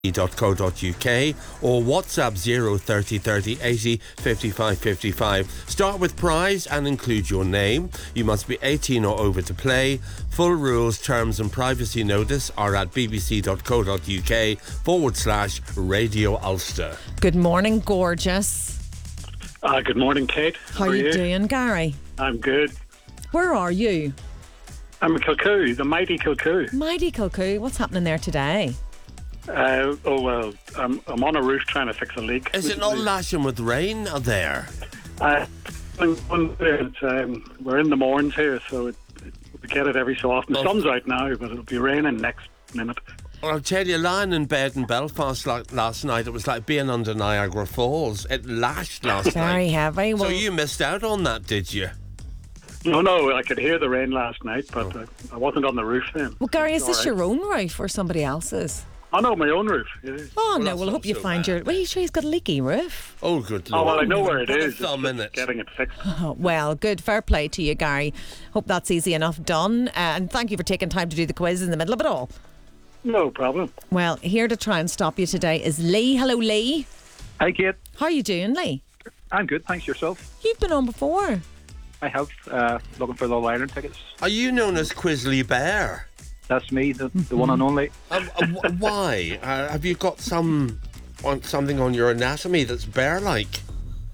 or WhatsApp 030 30 80 55 55. Start with prize and include your name. You must be 18 or over to play. Full rules, terms and privacy notice are at bbc.co.uk/Radio Ulster. Good morning, gorgeous. Good morning, Kate. How are you doing, Gary? I'm good. Where are you? I'm in Kilcoo, the mighty Kilcoo. Mighty Kilcoo. What's happening there today? I'm on a roof trying to fix a leak. Is it not lashing with rain out there? We're in the morns here, so we get it every so often. The sun's out now, but it'll be raining next minute. Well, I'll tell you, lying in bed in Belfast last night, it was like being under Niagara Falls. It lashed last night. Very heavy. So you missed out on that, did you? No, I could hear the rain last night, but I wasn't on the roof then. Well, Gary, is this your own roof or somebody else's? Oh, no, my own roof. Oh, no, well, I hope you find your... Well, you sure he's got a leaky roof? Oh, good Lord. Oh, well, I know where it Put is. a thumb in it. Getting it fixed. Oh, well, good. Fair play to you, Gary. Hope that's easy enough done. And thank you for taking time to do the quiz in the middle of it all. No problem. Well, here to try and stop you today is Lee. Hello, Lee. Hi, Kate. How are you doing, Lee? I'm good, thanks. Yourself? You've been on before. I have, looking for Love Island tickets. Are you known as Quizzly Bear? That's me, the one and only. Why? Have you got something on your anatomy that's bear-like?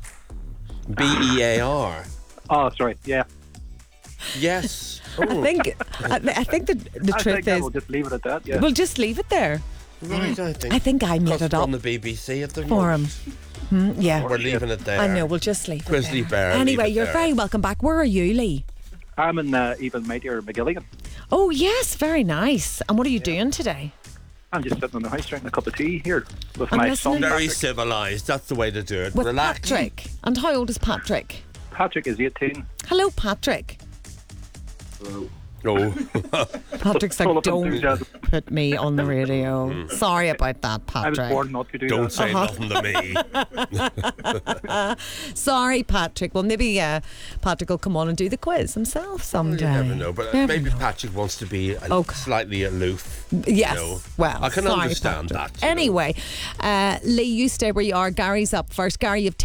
B-E-A-R. Oh, sorry, yeah. Yes. I think the truth is... We'll just leave it at that, yeah. We'll just leave it there. Right, I think I made it up on the BBC at the for him. Yeah. We're leaving it there. I know, we'll just leave it Grizzly there. Bear. Anyway, you're very welcome back. Where are you, Lee? I'm in even mightier McGilligan. Oh, yes, very nice. And what are you doing today? I'm just sitting in the house drinking a cup of tea here with I'm my listening. son. Very Patrick. civilised. That's the way to do it. With Relax. Patrick. And how old is Patrick? Patrick is 18. Hello, Patrick. Oh. Patrick's Full like, of don't enthusiasm. put me on the radio. Sorry about that, I was Patrick. born not to do Don't that. say nothing to me. Sorry, Patrick. Well, maybe Patrick will come on and do the quiz himself someday. You never know, but Never maybe know. Patrick wants to be slightly aloof. Yes. know. Well, I can sorry, understand Patrick. that. Anyway, Lee, you stay where you are. Gary's up first. Gary, you've